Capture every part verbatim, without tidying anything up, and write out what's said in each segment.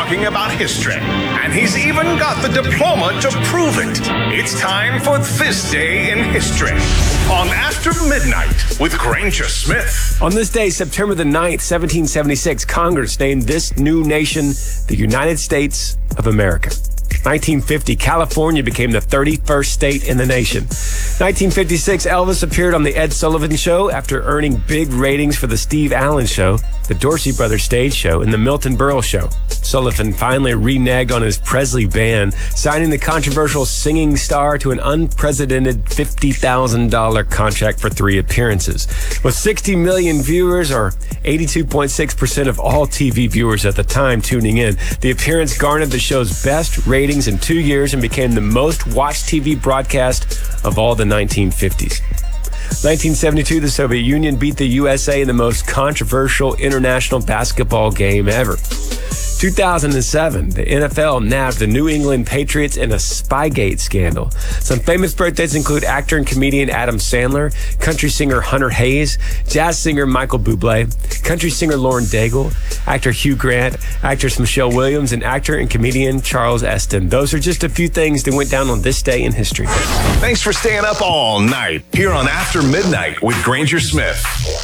talking about history, and he's even got the diploma to prove it. It's time for This Day in History on After Midnight with Granger Smith. On this day, September the ninth, seventeen seventy-six, Congress named this new nation the United States of America. nineteen fifty, California became the thirty-first state in the nation. nineteen fifty-six, Elvis appeared on The Ed Sullivan Show after earning big ratings for The Steve Allen Show, The Dorsey Brothers Stage Show, and The Milton Berle Show. Sullivan finally reneged on his Presley ban, signing the controversial singing star to an unprecedented fifty thousand dollars contract for three appearances. With sixty million viewers, or eighty-two point six percent of all T V viewers at the time tuning in, the appearance garnered the show's best ratings in two years and became the most watched T V broadcast of all the nineteen fifties. nineteen seventy-two, the Soviet Union beat the U S A in the most controversial international basketball game ever. two thousand seven, the N F L nabbed the New England Patriots in a Spygate scandal. Some famous birthdays include actor and comedian Adam Sandler, country singer Hunter Hayes, jazz singer Michael Bublé, country singer Lauren Daigle, actor Hugh Grant, actress Michelle Williams, and actor and comedian Charles Esten. Those are just a few things that went down on this day in history. Thanks for staying up all night here on After Midnight with Granger Smith.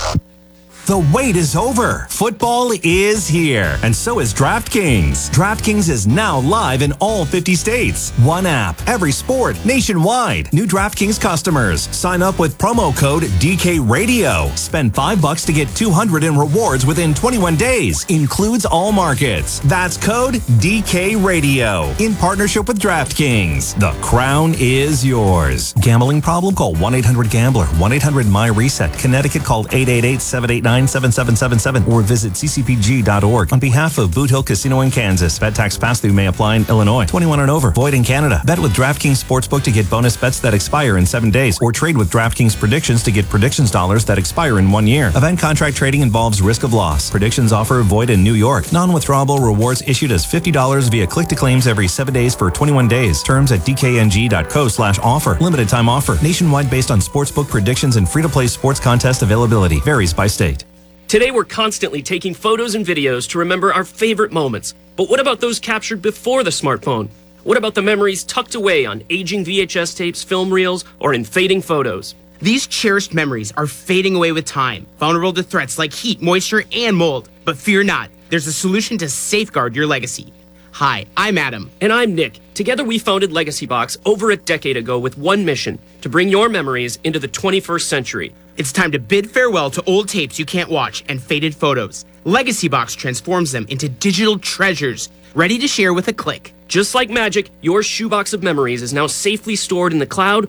The wait is over. Football is here, and so is DraftKings. DraftKings is now live in all fifty states. One app, every sport, nationwide. New DraftKings customers sign up with promo code D K Radio. Spend five bucks to get two hundred in rewards within twenty-one days. Includes all markets. That's code D K Radio in partnership with DraftKings. The crown is yours. Gambling problem? Call one eight hundred gambler. one eight hundred my reset. Connecticut, call eight eight eight, seven eight nine, seven seven seven seven or visit c c p g dot org. On behalf of Boot Hill Casino in Kansas, bet tax pass-through may apply in Illinois. twenty-one and over. Void in Canada. Bet with DraftKings Sportsbook to get bonus bets that expire in seven days, or trade with DraftKings Predictions to get predictions dollars that expire in one year. Event contract trading involves risk of loss. Predictions offer void in New York. Non-withdrawable rewards issued as fifty dollars via click-to-claims every seven days for twenty-one days. Terms at d k n g dot co slash offer. Limited time offer. Nationwide based on sportsbook predictions and free-to-play sports contest availability. Varies by state. Today, we're constantly taking photos and videos to remember our favorite moments. But what about those captured before the smartphone? What about the memories tucked away on aging V H S tapes, film reels, or in fading photos? These cherished memories are fading away with time, vulnerable to threats like heat, moisture, and mold. But fear not, there's a solution to safeguard your legacy. Hi, I'm Adam. And I'm Nick. Together we founded Legacy Box over a decade ago with one mission, to bring your memories into the twenty-first century. It's time to bid farewell to old tapes you can't watch and faded photos. Legacy Box transforms them into digital treasures, ready to share with a click. Just like magic, your shoebox of memories is now safely stored in the cloud